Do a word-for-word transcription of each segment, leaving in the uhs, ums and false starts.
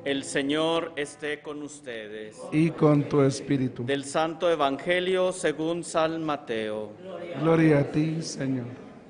El Señor esté con ustedes. Y con tu espíritu. Del Santo Evangelio según San Mateo. Gloria a ti, Señor.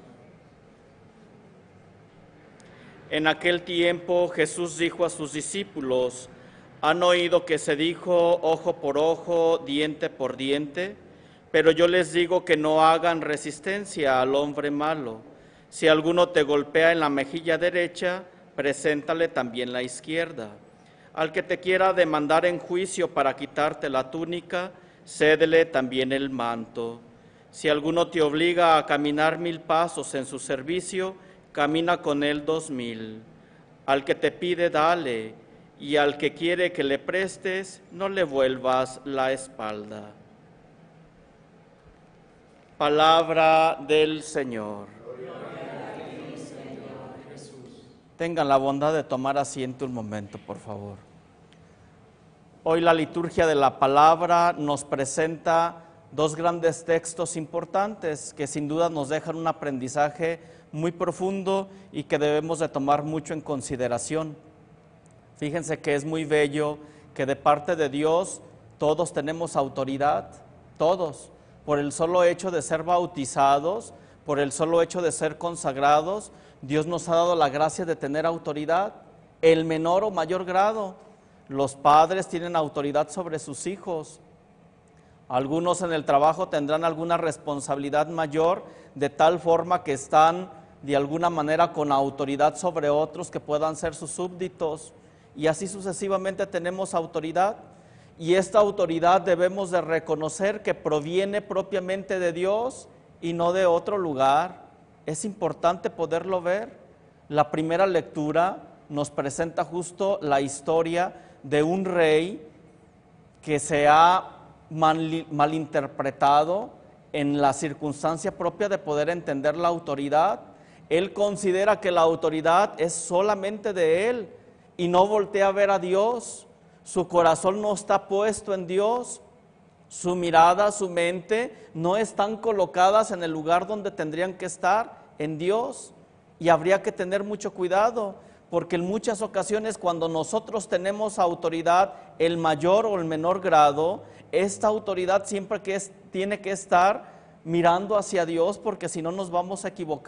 En aquel tiempo Jesús dijo a sus discípulos: ¿Han oído que se dijo ojo por ojo, diente por diente? Pero yo les digo que no hagan resistencia al hombre malo. Si alguno te golpea en la mejilla derecha, preséntale también la izquierda. Al que te quiera demandar en juicio para quitarte la túnica, cédele también el manto. Si alguno te obliga a caminar mil pasos en su servicio, camina con él dos mil. Al que te pide, dale, y al que quiere que le prestes, no le vuelvas la espalda. Palabra del Señor. Tengan la bondad de tomar asiento un momento, por favor. Hoy la liturgia de la palabra nos presenta dos grandes textos importantes que sin duda nos dejan un aprendizaje muy profundo y que debemos de tomar mucho en consideración. Fíjense que es muy bello que de parte de Dios todos tenemos autoridad, todos, por el solo hecho de ser bautizados, por el solo hecho de ser consagrados. Dios nos ha dado la gracia de tener autoridad, el menor o mayor grado. Los padres tienen autoridad sobre sus hijos. Algunos en el trabajo tendrán alguna responsabilidad mayor, de tal forma que están de alguna manera con autoridad sobre otros que puedan ser sus súbditos. Y así sucesivamente tenemos autoridad. Y esta autoridad debemos de reconocer que proviene propiamente de Dios y no de otro lugar. Es importante poderlo ver. La primera lectura nos presenta justo la historia de un rey que se ha mal, malinterpretado en la circunstancia propia de poder entender la autoridad. Él considera que la autoridad es solamente de él y no voltea a ver a Dios. Su corazón no está puesto en Dios. Su mirada, su mente no están colocadas en el lugar donde tendrían que estar, en Dios. Y habría que tener mucho cuidado, porque en muchas ocasiones cuando nosotros tenemos autoridad, el mayor o el menor grado, esta autoridad siempre que es, tiene que estar mirando hacia Dios, porque si no nos vamos a equivocar.